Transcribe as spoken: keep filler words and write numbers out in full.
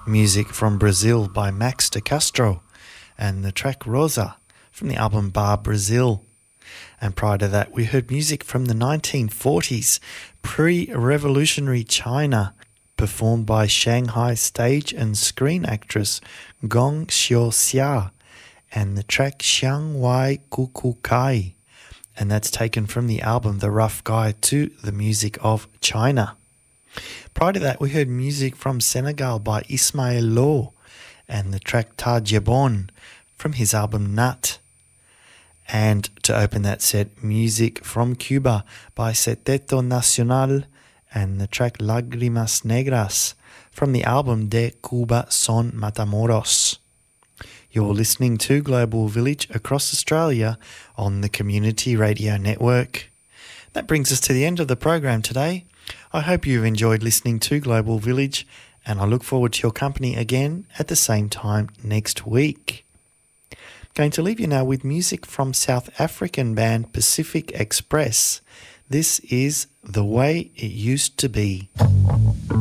music from Brazil by Max de Castro, and the track Rosa from the album Bar Brazil. And prior to that, we heard music from the nineteen forties, pre-revolutionary China, performed by Shanghai stage and screen actress Gong Xiuxia, and the track Xiang Wai Kuku Kai, and that's taken from the album The Rough Guide to the Music of China. Prior to that, we heard music from Senegal by Ismael Lo, and the track Ta Jebon from his album Nat. And to open that set, music from Cuba by Seteto Nacional, and the track Lágrimas Negras from the album De Cuba Son Matamoros. You're listening to Global Village across Australia on the Community Radio Network. That brings us to the end of the program today. I hope you've enjoyed listening to Global Village, and I look forward to your company again at the same time next week. I'm going to leave you now with music from South African band Pacific Express. This is The Way It Used to Be.